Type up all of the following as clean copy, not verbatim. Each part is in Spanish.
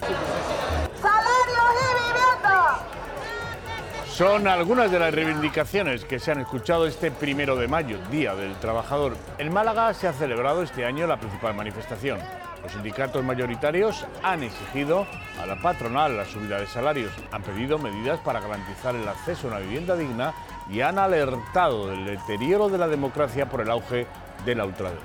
¡Salarios y vivienda! Son algunas de las reivindicaciones que se han escuchado este 1 de mayo, Día del Trabajador. En Málaga se ha celebrado este año la principal manifestación. Los sindicatos mayoritarios han exigido a la patronal la subida de salarios, han pedido medidas para garantizar el acceso a una vivienda digna y han alertado del deterioro de la democracia por el auge de la ultraderecha.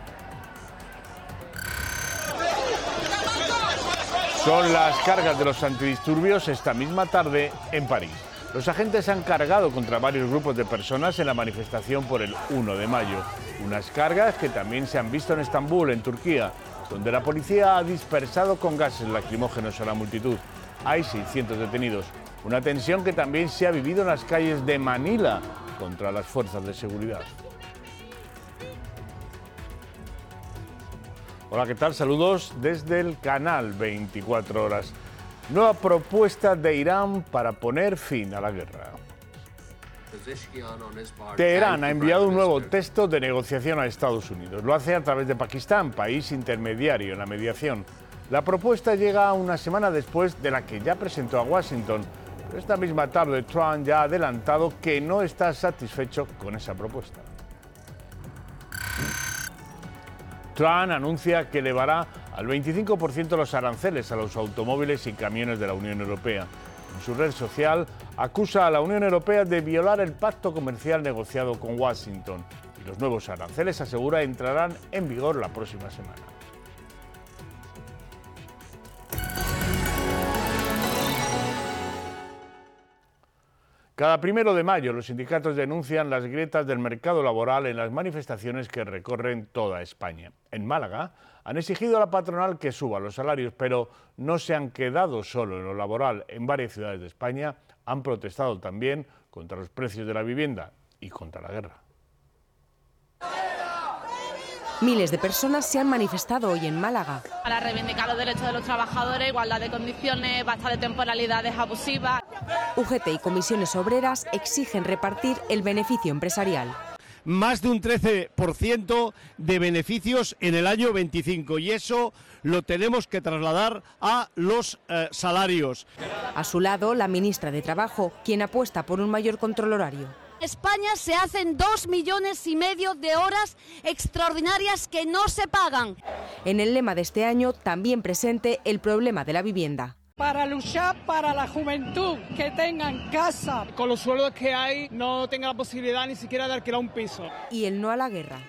Son las cargas de los antidisturbios esta misma tarde en París. Los agentes han cargado contra varios grupos de personas en la manifestación por el 1 de mayo. Unas cargas que también se han visto en Estambul, en Turquía, donde la policía ha dispersado con gases lacrimógenos a la multitud. Hay 600 detenidos. Una tensión que también se ha vivido en las calles de Manila contra las fuerzas de seguridad. Hola, ¿qué tal? Saludos desde el canal 24 Horas. Nueva propuesta de Irán para poner fin a la guerra. Teherán ha enviado un nuevo texto de negociación a Estados Unidos. Lo hace a través de Pakistán, país intermediario en la mediación. La propuesta llega una semana después de la que ya presentó a Washington. Pero esta misma tarde Trump ya ha adelantado que no está satisfecho con esa propuesta. Trump anuncia que elevará al 25% los aranceles a los automóviles y camiones de la Unión Europea. En su red social acusa a la Unión Europea de violar el pacto comercial negociado con Washington y los nuevos aranceles, asegura, entrarán en vigor la próxima semana. Cada 1 de mayo los sindicatos denuncian las grietas del mercado laboral en las manifestaciones que recorren toda España. En Málaga han exigido a la patronal que suba los salarios, pero no se han quedado solo en lo laboral. En varias ciudades de España han protestado también contra los precios de la vivienda y contra la guerra. Miles de personas se han manifestado hoy en Málaga. Para reivindicar los derechos de los trabajadores, igualdad de condiciones, basta de temporalidades abusivas. UGT y comisiones obreras exigen repartir el beneficio empresarial. Más de un 13% de beneficios en el año 25 y eso lo tenemos que trasladar a los salarios. A su lado, la ministra de Trabajo, quien apuesta por un mayor control horario. En España se hacen 2,5 millones de horas extraordinarias que no se pagan. En el lema de este año también presente el problema de la vivienda. Para luchar para la juventud, que tengan casa. Con los sueldos que hay, no tenga la posibilidad ni siquiera de alquilar un piso. Y el no a la guerra.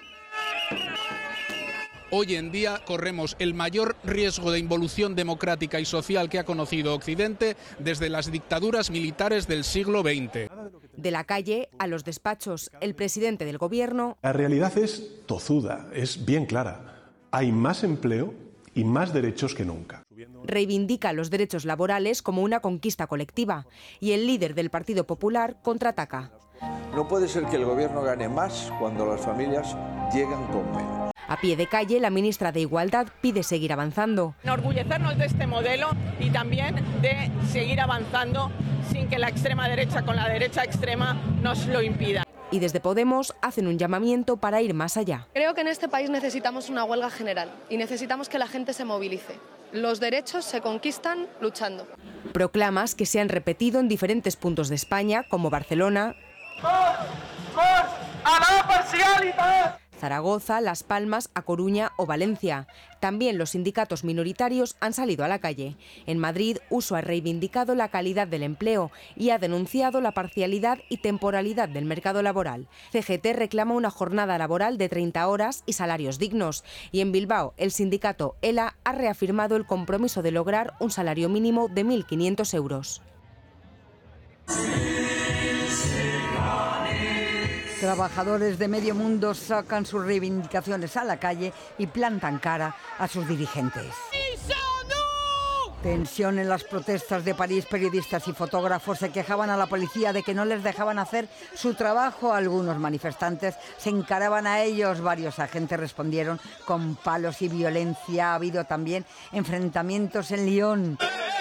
Hoy en día corremos el mayor riesgo de involución democrática y social que ha conocido Occidente desde las dictaduras militares del siglo XX. De la calle a los despachos, el presidente del gobierno... La realidad es tozuda, es bien clara. Hay más empleo y más derechos que nunca. Reivindica los derechos laborales como una conquista colectiva y el líder del Partido Popular contraataca. No puede ser que el gobierno gane más cuando las familias llegan con menos. A pie de calle, la ministra de Igualdad pide seguir avanzando. Enorgullecernos de este modelo y también de seguir avanzando sin que la extrema derecha con la derecha extrema nos lo impida. Y desde Podemos hacen un llamamiento para ir más allá. Creo que en este país necesitamos una huelga general y necesitamos que la gente se movilice. Los derechos se conquistan luchando. Proclamas que se han repetido en diferentes puntos de España, como Barcelona, Zaragoza, Las Palmas, A Coruña o Valencia. También los sindicatos minoritarios han salido a la calle. En Madrid, USO ha reivindicado la calidad del empleo y ha denunciado la parcialidad y temporalidad del mercado laboral. CGT reclama una jornada laboral de 30 horas y salarios dignos. Y en Bilbao, el sindicato ELA ha reafirmado el compromiso de lograr un salario mínimo de 1.500 euros. Trabajadores de medio mundo sacan sus reivindicaciones a la calle y plantan cara a sus dirigentes. Tensión en las protestas de París. Periodistas y fotógrafos se quejaban a la policía de que no les dejaban hacer su trabajo. Algunos manifestantes se encaraban a ellos. Varios agentes respondieron con palos y violencia. Ha habido también enfrentamientos en Lyon.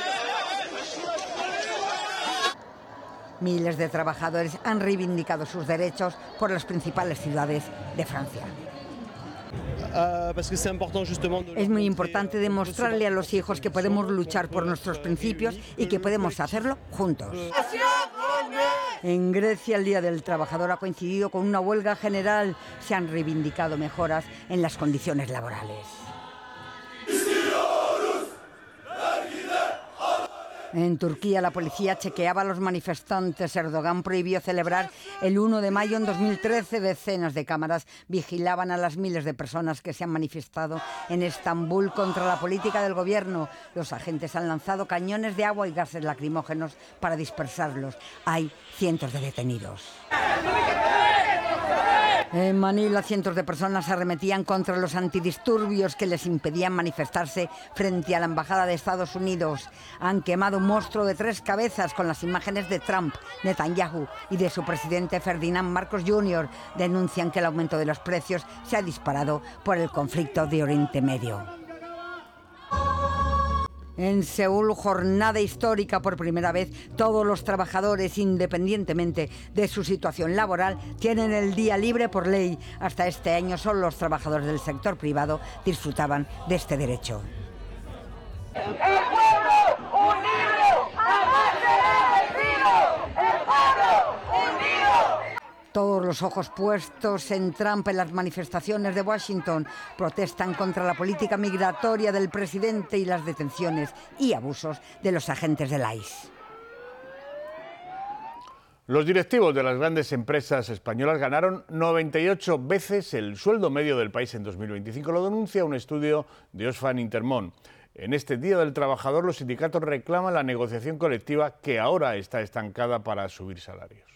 Miles de trabajadores han reivindicado sus derechos por las principales ciudades de Francia. Es muy importante demostrarle a los hijos que podemos luchar por nuestros principios y que podemos hacerlo juntos. En Grecia, el Día del Trabajador ha coincidido con una huelga general. Se han reivindicado mejoras en las condiciones laborales. En Turquía, la policía chequeaba a los manifestantes. Erdogan prohibió celebrar el 1 de mayo en 2013. Decenas de cámaras vigilaban a las miles de personas que se han manifestado en Estambul contra la política del gobierno. Los agentes han lanzado cañones de agua y gases lacrimógenos para dispersarlos. Hay cientos de detenidos. En Manila, cientos de personas arremetían contra los antidisturbios que les impedían manifestarse frente a la Embajada de Estados Unidos. Han quemado un monstruo de 3 cabezas con las imágenes de Trump, Netanyahu y de su presidente Ferdinand Marcos Jr. Denuncian que el aumento de los precios se ha disparado por el conflicto de Oriente Medio. En Seúl, jornada histórica. Por primera vez, todos los trabajadores, independientemente de su situación laboral, tienen el día libre por ley. Hasta este año, solo los trabajadores del sector privado disfrutaban de este derecho. ¡El pueblo unido! ¡Avance el vecino! ¡El pueblo unido! Todos los ojos puestos en Trump. En las manifestaciones de Washington protestan contra la política migratoria del presidente y las detenciones y abusos de los agentes del ICE. Los directivos de las grandes empresas españolas ganaron 98 veces el sueldo medio del país en 2025. Lo denuncia un estudio de Oxfam Intermón. En este Día del Trabajador, los sindicatos reclaman la negociación colectiva que ahora está estancada para subir salarios.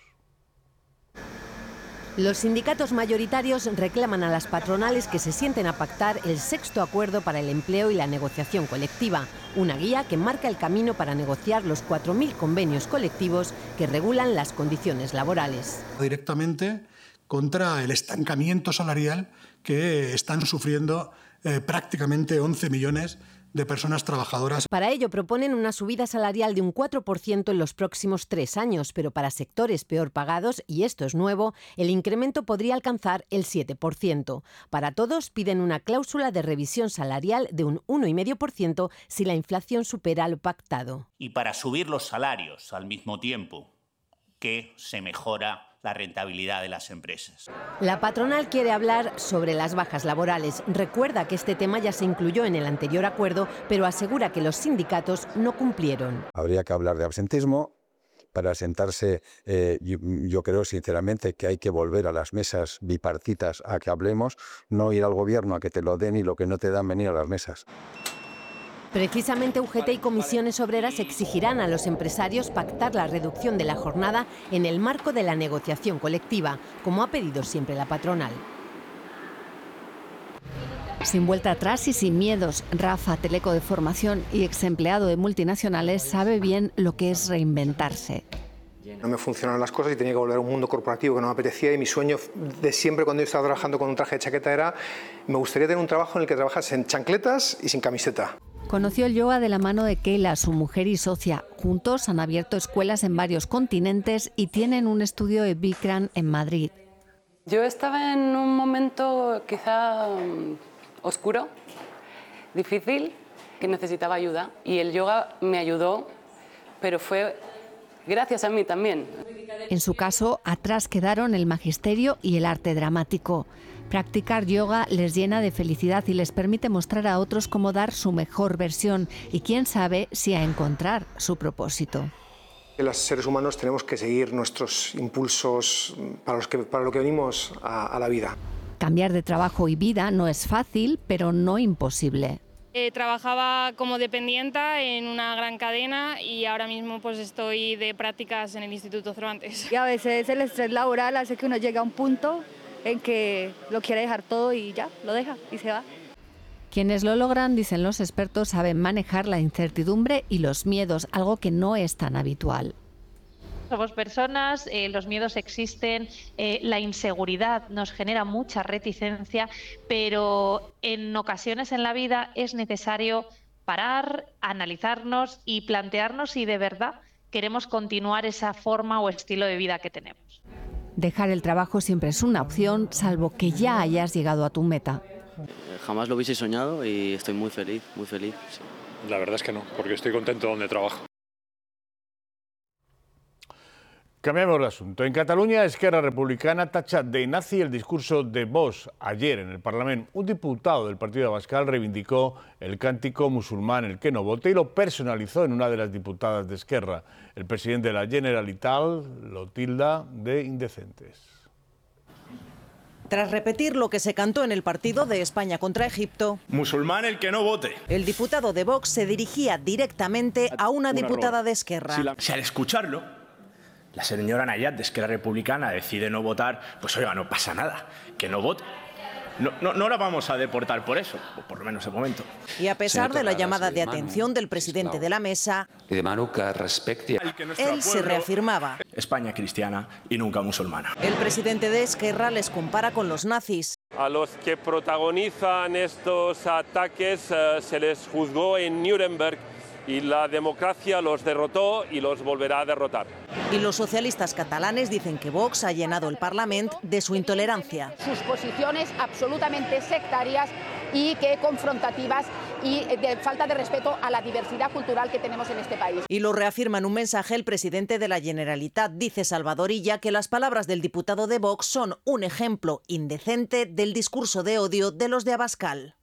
Los sindicatos mayoritarios reclaman a las patronales que se sienten a pactar el 6º acuerdo para el empleo y la negociación colectiva, una guía que marca el camino para negociar los 4.000 convenios colectivos que regulan las condiciones laborales. Directamente contra el estancamiento salarial que están sufriendo prácticamente 11 millones de personas trabajadoras. Para ello proponen una subida salarial de un 4% en los próximos 3 años, pero para sectores peor pagados, y esto es nuevo, el incremento podría alcanzar el 7%. Para todos piden una cláusula de revisión salarial de un 1,5% si la inflación supera lo pactado. Y para subir los salarios al mismo tiempo que se mejora la rentabilidad de las empresas. La patronal quiere hablar sobre las bajas laborales. Recuerda que este tema ya se incluyó en el anterior acuerdo, pero asegura que los sindicatos no cumplieron. Habría que hablar de absentismo. Para sentarse, yo creo sinceramente que hay que volver a las mesas bipartitas a que hablemos, no ir al gobierno a que te lo den y lo que no te dan venir a las mesas. Precisamente UGT y comisiones obreras exigirán a los empresarios pactar la reducción de la jornada en el marco de la negociación colectiva, como ha pedido siempre la patronal. Sin vuelta atrás y sin miedos, Rafa, teleco de formación y ex empleado de multinacionales, sabe bien lo que es reinventarse. No me funcionaron las cosas y tenía que volver a un mundo corporativo que no me apetecía, y mi sueño de siempre cuando yo estaba trabajando con un traje de chaqueta era: me gustaría tener un trabajo en el que trabajas en chancletas y sin camiseta. Conoció el yoga de la mano de Keila, su mujer y socia. Juntos han abierto escuelas en varios continentes y tienen un estudio de Bikram en Madrid. Yo estaba en un momento quizá oscuro, difícil, que necesitaba ayuda, y el yoga me ayudó, pero fue gracias a mí también. En su caso, atrás quedaron el magisterio y el arte dramático. Practicar yoga les llena de felicidad y les permite mostrar a otros cómo dar su mejor versión y quién sabe si a encontrar su propósito. Los seres humanos tenemos que seguir nuestros impulsos para lo que venimos a la vida. Cambiar de trabajo y vida no es fácil, pero no imposible. Trabajaba como dependienta en una gran cadena y ahora mismo pues estoy de prácticas en el Instituto Cervantes. Y a veces el estrés laboral hace que uno llegue a un punto en que lo quiere dejar todo y ya, lo deja y se va. Quienes lo logran, dicen los expertos, saben manejar la incertidumbre y los miedos, algo que no es tan habitual. Somos personas, los miedos existen, la inseguridad nos genera mucha reticencia, pero en ocasiones en la vida es necesario parar, analizarnos y plantearnos si de verdad queremos continuar esa forma o estilo de vida que tenemos. Dejar el trabajo siempre es una opción, salvo que ya hayas llegado a tu meta. Jamás lo hubiese soñado y estoy muy feliz, sí. La verdad es que no, porque estoy contento donde trabajo. Cambiamos de asunto. En Cataluña, Esquerra Republicana tacha de nazi el discurso de Vox. Ayer en el Parlamento, un diputado del Partido Abascal reivindicó el cántico musulmán, el que no vote, y lo personalizó en una de las diputadas de Esquerra. El presidente de la Generalitat lo tilda de indecentes. Tras repetir lo que se cantó en el partido de España contra Egipto, musulmán el que no vote, el diputado de Vox se dirigía directamente a una diputada de Esquerra. Si al escucharlo, la señora Nayat de Esquerra Republicana decide no votar, pues oiga, no pasa nada, que no vote. No la vamos a deportar por eso, o por lo menos de momento. Y a pesar de la llamada de atención del presidente de la mesa, él se reafirmaba. España cristiana y nunca musulmana. El presidente de Esquerra les compara con los nazis. A los que protagonizan estos ataques se les juzgó en Nuremberg y la democracia los derrotó y los volverá a derrotar. Y los socialistas catalanes dicen que Vox ha llenado el Parlamento de su intolerancia. Sus posiciones absolutamente sectarias y que confrontativas y de falta de respeto a la diversidad cultural que tenemos en este país. Y lo reafirma en un mensaje el presidente de la Generalitat. Dice Salvador Illa que las palabras del diputado de Vox son un ejemplo indecente del discurso de odio de los de Abascal.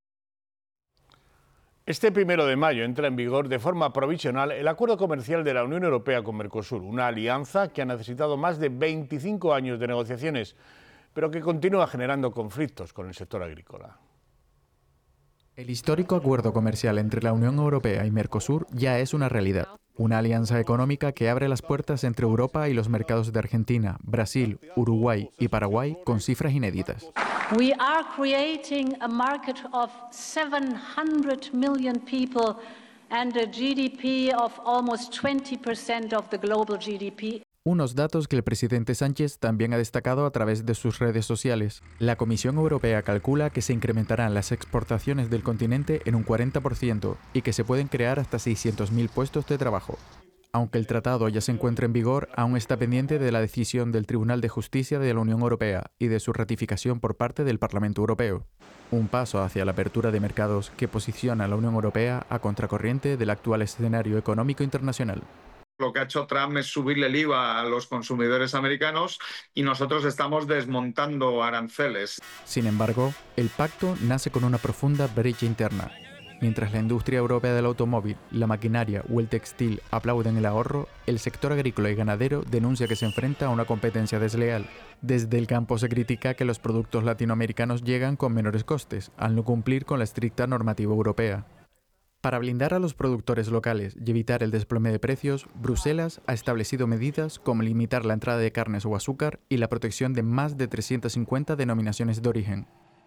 Este 1 de mayo entra en vigor de forma provisional el acuerdo comercial de la Unión Europea con Mercosur, una alianza que ha necesitado más de 25 años de negociaciones, pero que continúa generando conflictos con el sector agrícola. El histórico acuerdo comercial entre la Unión Europea y Mercosur ya es una realidad. Una alianza económica que abre las puertas entre Europa y los mercados de Argentina, Brasil, Uruguay y Paraguay con cifras inéditas. We are creating a market of 700 million people and a GDP of almost 20% of the global GDP. Unos datos que el presidente Sánchez también ha destacado a través de sus redes sociales. La Comisión Europea calcula que se incrementarán las exportaciones del continente en un 40% y que se pueden crear hasta 600.000 puestos de trabajo. Aunque el tratado ya se encuentra en vigor, aún está pendiente de la decisión del Tribunal de Justicia de la Unión Europea y de su ratificación por parte del Parlamento Europeo. Un paso hacia la apertura de mercados que posiciona a la Unión Europea a contracorriente del actual escenario económico internacional. Lo que ha hecho Trump es subirle el IVA a los consumidores americanos y nosotros estamos desmontando aranceles. Sin embargo, el pacto nace con una profunda brecha interna. Mientras la industria europea del automóvil, la maquinaria o el textil aplauden el ahorro, el sector agrícola y ganadero denuncia que se enfrenta a una competencia desleal. Desde el campo se critica que los productos latinoamericanos llegan con menores costes, al no cumplir con la estricta normativa europea. Para blindar a los productores locales y evitar el desplome de precios, Bruselas ha establecido medidas como limitar la entrada de carnes o azúcar y la protección de más de 350 denominaciones de origen.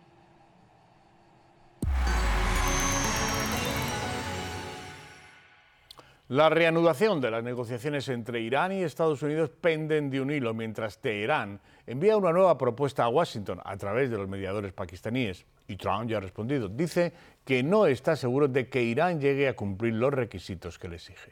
La reanudación de las negociaciones entre Irán y Estados Unidos penden de un hilo, mientras Teherán envía una nueva propuesta a Washington a través de los mediadores pakistaníes. Y Trump ya ha respondido. Dice que no está seguro de que Irán llegue a cumplir los requisitos que le exige.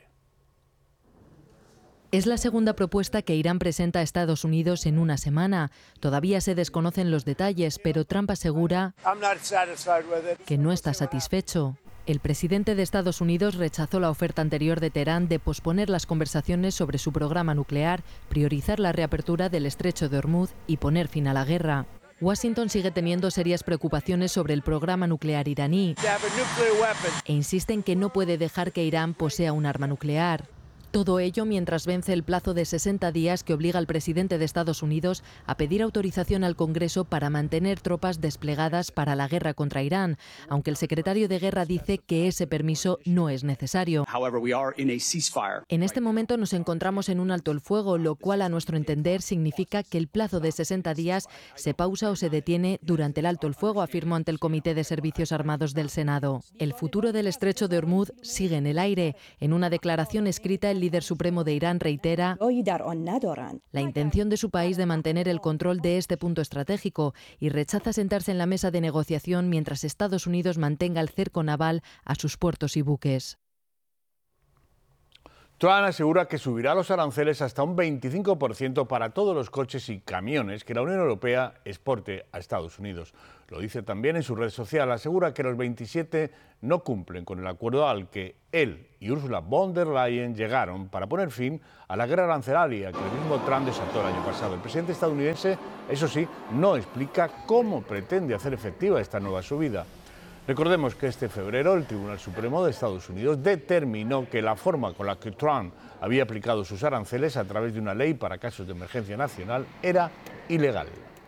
Es la segunda propuesta que Irán presenta a Estados Unidos en una semana. Todavía se desconocen los detalles, pero Trump asegura que no está satisfecho. El presidente de Estados Unidos rechazó la oferta anterior de Teherán de posponer las conversaciones sobre su programa nuclear, priorizar la reapertura del estrecho de Hormuz y poner fin a la guerra. Washington sigue teniendo serias preocupaciones sobre el programa nuclear iraní e insiste en que no puede dejar que Irán posea un arma nuclear. Todo ello mientras vence el plazo de 60 días que obliga al presidente de Estados Unidos a pedir autorización al Congreso para mantener tropas desplegadas para la guerra contra Irán, aunque el secretario de Guerra dice que ese permiso no es necesario. En este momento nos encontramos en un alto el fuego, lo cual a nuestro entender significa que el plazo de 60 días se pausa o se detiene durante el alto el fuego, afirmó ante el Comité de Servicios Armados del Senado. El futuro del estrecho de Hormuz sigue en el aire. En una declaración escrita, el líder supremo de Irán reitera la intención de su país de mantener el control de este punto estratégico y rechaza sentarse en la mesa de negociación mientras Estados Unidos mantenga el cerco naval a sus puertos y buques. Trump asegura que subirá los aranceles hasta un 25% para todos los coches y camiones que la Unión Europea exporte a Estados Unidos. Lo dice también en su red social. Asegura que los 27 no cumplen con el acuerdo al que él y Ursula von der Leyen llegaron para poner fin a la guerra arancelaria que el mismo Trump desató el año pasado. El presidente estadounidense, eso sí, no explica cómo pretende hacer efectiva esta nueva subida. Recordemos que este febrero el Tribunal Supremo de Estados Unidos determinó que la forma con la que Trump había aplicado sus aranceles a través de una ley para casos de emergencia nacional era ilegal.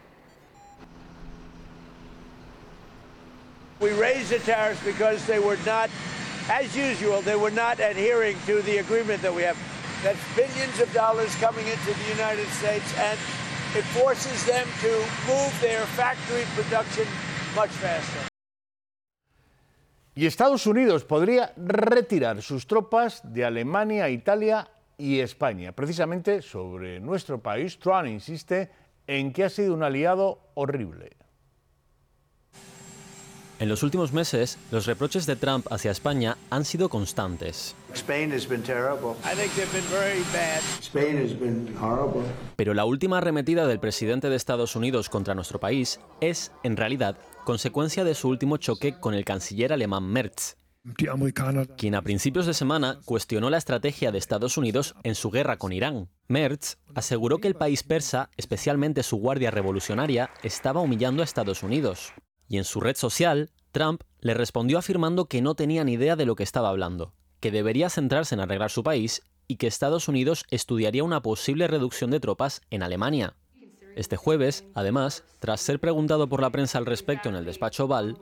We raised the tariffs because they were not, as usual, they were not adhering to the agreement that we have. That's billions of dollars coming into the United States, and it forces them to move their factory production much faster. Y Estados Unidos podría retirar sus tropas de Alemania, Italia y España. Precisamente sobre nuestro país, Trump insiste en que ha sido un aliado horrible. En los últimos meses, los reproches de Trump hacia España han sido constantes. Pero la última arremetida del presidente de Estados Unidos contra nuestro país es, en realidad, consecuencia de su último choque con el canciller alemán Merz, quien a principios de semana cuestionó la estrategia de Estados Unidos en su guerra con Irán. Merz aseguró que el país persa, especialmente su guardia revolucionaria, estaba humillando a Estados Unidos. Y en su red social, Trump le respondió afirmando que no tenía ni idea de lo que estaba hablando, que debería centrarse en arreglar su país y que Estados Unidos estudiaría una posible reducción de tropas en Alemania. Este jueves, además, tras ser preguntado por la prensa al respecto en el despacho Oval,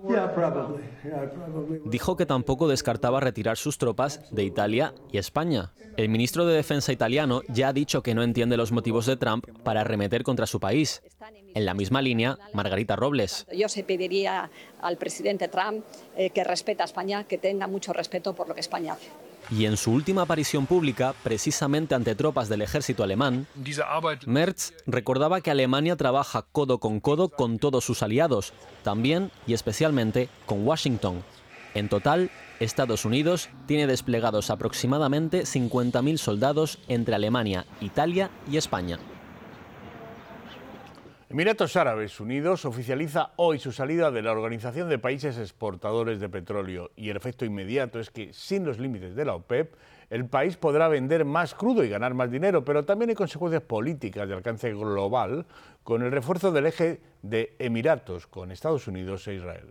dijo que tampoco descartaba retirar sus tropas de Italia y España. El ministro de Defensa italiano ya ha dicho que no entiende los motivos de Trump para arremeter contra su país. En la misma línea, Margarita Robles. Yo se pediría al presidente Trump que respete a España, que tenga mucho respeto por lo que España hace. Y en su última aparición pública, precisamente ante tropas del ejército alemán, Merz recordaba que Alemania trabaja codo con todos sus aliados, también y especialmente con Washington. En total, Estados Unidos tiene desplegados aproximadamente 50.000 soldados entre Alemania, Italia y España. Emiratos Árabes Unidos oficializa hoy su salida de la Organización de Países Exportadores de Petróleo y el efecto inmediato es que, sin los límites de la OPEP, el país podrá vender más crudo y ganar más dinero, pero también hay consecuencias políticas de alcance global con el refuerzo del eje de Emiratos con Estados Unidos e Israel.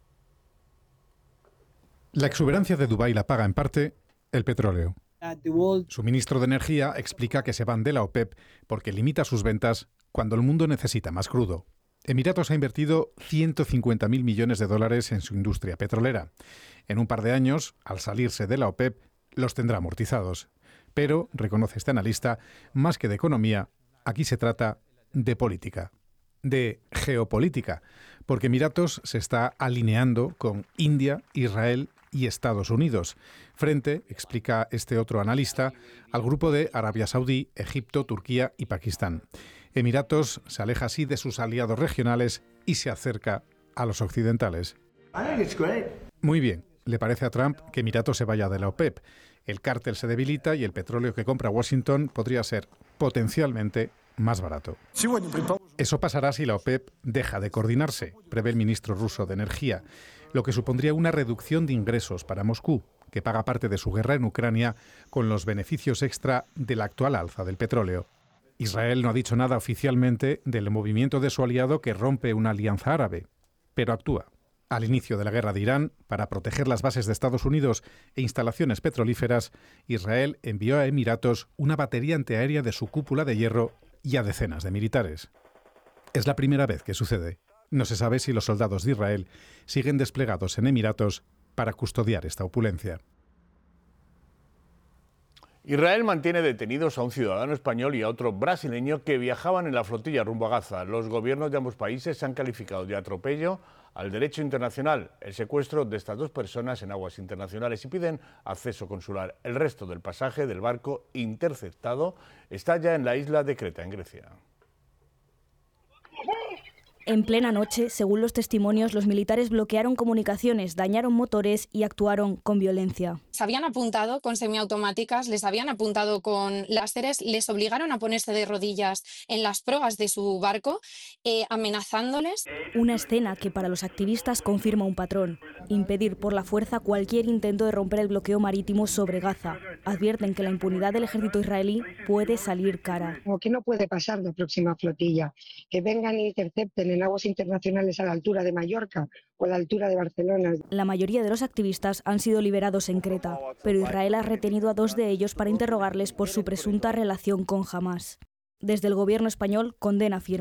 La exuberancia de Dubái la paga en parte el petróleo. Su ministro de Energía explica que se van de la OPEP porque limita sus ventas cuando el mundo necesita más crudo. Emiratos ha invertido 150.000 millones de dólares en su industria petrolera. En un par de años, al salirse de la OPEP, los tendrá amortizados. Pero, reconoce este analista, más que de economía, aquí se trata de política, de geopolítica, porque Emiratos se está alineando con India, Israel y Estados Unidos, frente, explica este otro analista, al grupo de Arabia Saudí, Egipto, Turquía y Pakistán. Emiratos se aleja así de sus aliados regionales y se acerca a los occidentales. Muy bien, le parece a Trump que Emiratos se vaya de la OPEP. El cártel se debilita y el petróleo que compra Washington podría ser potencialmente más barato. Eso pasará si la OPEP deja de coordinarse, prevé el ministro ruso de Energía, lo que supondría una reducción de ingresos para Moscú, que paga parte de su guerra en Ucrania con los beneficios extra de la actual alza del petróleo. Israel no ha dicho nada oficialmente del movimiento de su aliado que rompe una alianza árabe, pero actúa. Al inicio de la guerra de Irán, para proteger las bases de Estados Unidos e instalaciones petrolíferas, Israel envió a Emiratos una batería antiaérea de su cúpula de hierro y a decenas de militares. Es la primera vez que sucede. No se sabe si los soldados de Israel siguen desplegados en Emiratos para custodiar esta opulencia. Israel mantiene detenidos a un ciudadano español y a otro brasileño que viajaban en la flotilla rumbo a Gaza. Los gobiernos de ambos países han calificado de atropello al derecho internacional el secuestro de estas dos personas en aguas internacionales y piden acceso consular. El resto del pasaje del barco interceptado está ya en la isla de Creta, en Grecia. En plena noche, según los testimonios, los militares bloquearon comunicaciones, dañaron motores y actuaron con violencia. Se habían apuntado con semiautomáticas, les habían apuntado con láseres, les obligaron a ponerse de rodillas en las proas de su barco, amenazándoles. Una escena que para los activistas confirma un patrón: impedir por la fuerza cualquier intento de romper el bloqueo marítimo sobre Gaza. Advierten que la impunidad del ejército israelí puede salir cara. Como que no puede pasar la próxima flotilla, que vengan e intercepten en aguas internacionales a la altura de Mallorca o a la altura de Barcelona. La mayoría de los activistas han sido liberados en Creta, pero Israel ha retenido a 2 de ellos para interrogarles por su presunta relación con Hamás. Desde el gobierno español condena firme